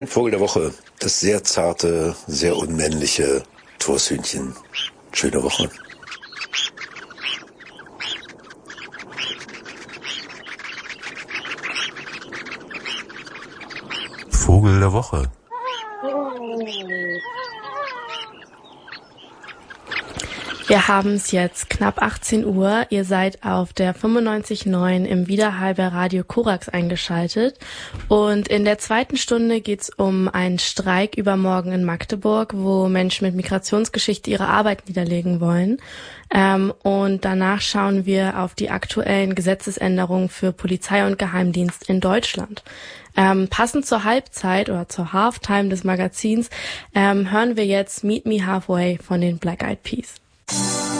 Vogel der Woche, das sehr zarte, sehr unmännliche Toshühnchen. Schöne Woche. Vogel der Woche. Wir haben es jetzt knapp 18 Uhr. Ihr seid auf der 95.9 im Widerhall bei Radio Korax eingeschaltet. Und in der zweiten Stunde geht's um einen Streik übermorgen in Magdeburg, wo Menschen mit Migrationsgeschichte ihre Arbeit niederlegen wollen. Und danach schauen wir auf die aktuellen Gesetzesänderungen für Polizei und Geheimdienst in Deutschland. Passend zur Halbzeit oder zur Halftime des Magazins hören wir jetzt Meet Me Halfway von den Black Eyed Peas.